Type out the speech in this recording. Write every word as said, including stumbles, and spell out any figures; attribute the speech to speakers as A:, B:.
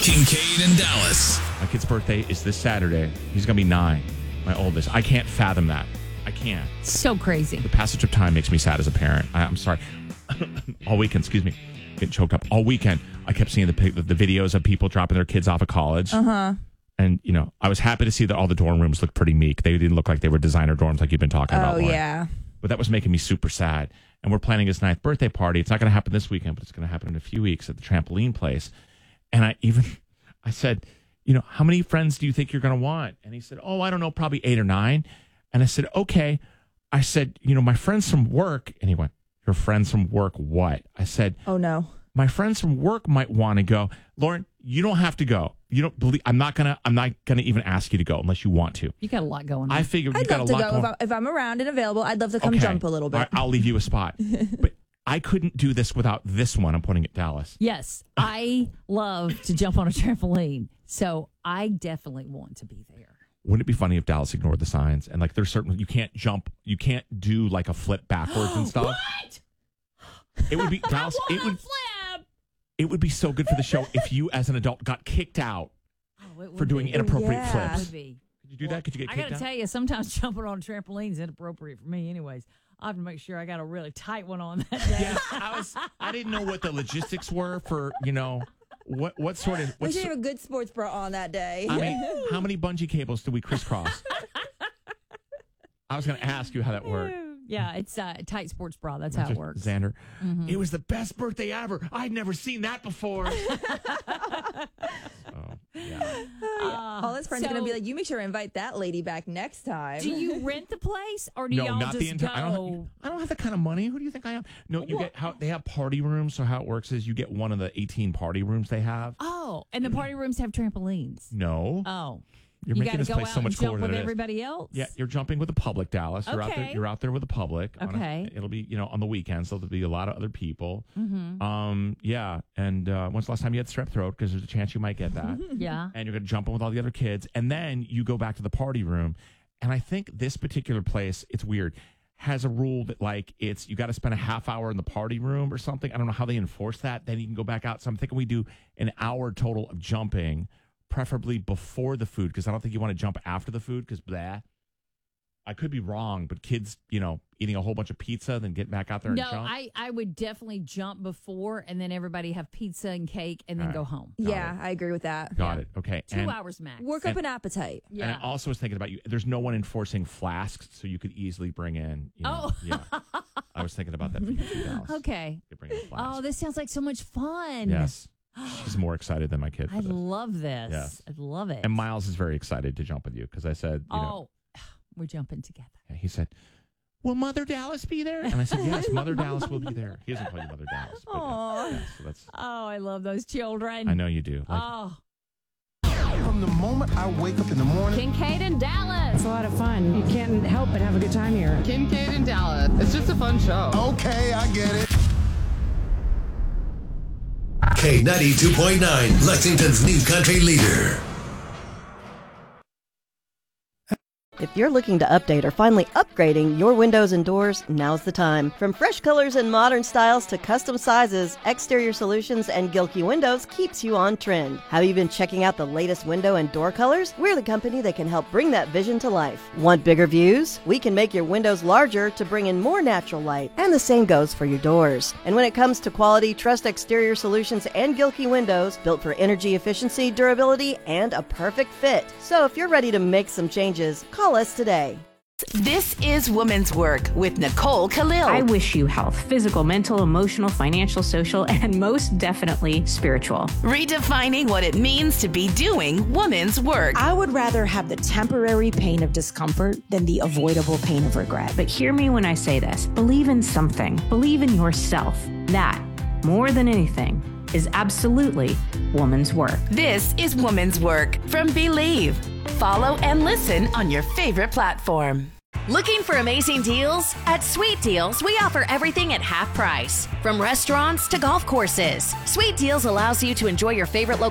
A: Kincaid and Dallas.
B: My kid's birthday is this Saturday. He's going to be nine, my oldest. I can't fathom that. I can't.
C: So crazy.
B: The passage of time makes me sad as a parent. I, I'm sorry. All weekend, excuse me, getting choked up. All weekend, I kept seeing the, the the videos of people dropping their kids off at college.
C: Uh-huh.
B: And, you know, I was happy to see that all the dorm rooms looked pretty meek. They didn't look like they were designer dorms like you've been talking about,
C: Oh,
B: Lauren.
C: yeah.
B: But that was making me super sad. And we're planning his ninth birthday party. It's not going to happen this weekend, but it's going to happen in a few weeks at the trampoline place. And I even, I said, you know, how many friends do you think you're going to want? And he said, oh, I don't know, probably eight or nine. And I said, okay. I said, you know, my friends from work. And he went, your friends from work what? I said,
C: oh, no.
B: My friends from work might want to go. Lauren, you don't have to go. You don't believe. I'm not gonna. I'm not gonna even ask you to go unless you want to.
C: You got a lot going on.
B: I figured you
D: I'd
B: got
D: love
B: a
D: to
B: lot
D: go
B: going.
D: if, I, if I'm around and available. I'd love to come
B: Okay.
D: jump a little bit.
B: All right, I'll leave you a spot. But I couldn't do this without this one. I'm putting it Dallas.
C: Yes, I love to jump on a trampoline, so I definitely want to be there.
B: Wouldn't it be funny if Dallas ignored the signs and like there's certain you can't jump, you can't do like a flip backwards and stuff.
C: What?
B: It would be Dallas.
C: I
B: It
C: want
B: would.
C: to flip.
B: It would be so good for the show if you, as an adult, got kicked out
C: Oh, it would
B: for doing
C: be.
B: inappropriate
D: Yeah.
C: It
B: flips.
C: would be.
B: Could you do that? Could you get
C: I
B: kicked
C: got to
B: out?
C: tell you, sometimes jumping on trampolines is inappropriate for me. Anyways, I have to make sure I got a really tight one on that day.
B: Yeah, I was. I didn't know what the logistics were for. You know, what what sort of.
D: we
B: What
D: should
B: so-
D: have a good sports bra on that day.
B: I mean, how many bungee cables do we crisscross? I was going to ask you how that worked.
C: Yeah, it's uh, a tight sports bra. That's how it works.
B: Xander, it was the best birthday ever. I'd never seen that before. oh, yeah.
D: All his friends are
C: so-
D: going to be like, you make sure to invite that lady back next time.
C: Do you rent the place or do
B: No,
C: y'all
B: not
C: just
B: the entire. I
C: go?
B: don't. I don't have that kind of money. Who do you think I am? No, you get how they have party rooms. So how it works is you get one of the eighteen party rooms they have.
C: Oh, and the party rooms have trampolines.
B: No,
C: Oh,
B: you're
C: you
B: making
C: got to
B: this
C: go
B: place
C: out
B: so
C: and
B: much cooler
C: jump
B: than
C: with
B: it is.
C: everybody else.
B: Yeah, you're jumping with the public, Dallas. You're out there.
C: Okay.
B: You're out there with the public. on a-
C: Okay.
B: it'll be you know on the weekends. So there'll be a lot of other people.
C: Mm-hmm.
B: Um. Yeah. And uh, when's the last time you had strep throat? Because there's a chance you might get that.
C: Yeah.
B: And you're going to jump in with all the other kids, and then you go back to the party room. And I think this particular place, it's weird, has a rule that like it's you got to spend a half hour in the party room or something. I don't know how they enforce that. Then you can go back out. So I'm thinking we do an hour total of jumping, preferably before the food, because I don't think you want to jump after the food because blah. I could be wrong, but kids, you know, eating a whole bunch of pizza, then get back out there and
C: No,
B: jump.
C: I, I would definitely jump before and then everybody have pizza and cake and then
B: All right.
C: go home.
D: yeah, I agree with that.
B: Got it. Okay.
C: Two
B: And-
C: hours max.
D: Work up an appetite.
C: Yeah.
B: And I also was thinking about you. There's no one enforcing flasks, so you could easily bring in. You know,
C: Oh.
B: yeah. I was thinking about that for you, too, Dallas.
C: Okay.
B: You could bring in a flask.
C: Oh, this sounds like so much fun.
B: Yes. She's more excited than my kid for
C: I
B: this.
C: love this.
B: Yes.
C: I love it.
B: And Miles is very excited to jump with you because I said, you know,
C: oh, we're jumping together.
B: he said, will Mother Dallas be there? And I said, yes, Mother Dallas will be there. He doesn't call you Mother Dallas. But
C: Aw.
B: yeah, yeah, so that's,
C: Oh, I love those children.
B: I know you do. Like,
C: Oh,
E: From the moment I wake up in the morning,
C: Kincaid and Dallas.
F: It's a lot of fun. You can't help but have a good time here.
G: Kincaid and Dallas. It's just a fun show.
E: okay, I get it.
A: K ninety-two point nine, Lexington's new country leader.
H: If you're looking to update or finally upgrading your windows and doors, now's the time. From fresh colors and modern styles to custom sizes, Exterior Solutions and Gilkey Windows keeps you on trend. Have you been checking out the latest window and door colors? We're the company that can help bring that vision to life. Want bigger views? We can make your windows larger to bring in more natural light. And the same goes for your doors. And when it comes to quality, trust Exterior Solutions and Gilkey Windows, built for energy efficiency, durability, and a perfect fit. So if you're ready to make some changes, call us today.
I: This is Woman's Work with Nicole Khalil.
F: I wish you health, physical, mental, emotional, financial, social, and most definitely spiritual.
I: Redefining what it means to be doing woman's work.
J: I would rather have the temporary pain of discomfort than the avoidable pain of regret.
F: But hear me when I say this. Believe in something. Believe in yourself. That, more than anything, is absolutely woman's work.
I: This is Woman's Work from Believe. Follow and listen on your favorite platform. Looking for amazing deals? At Sweet Deals, we offer everything at half price. From restaurants to golf courses, Sweet Deals allows you to enjoy your favorite local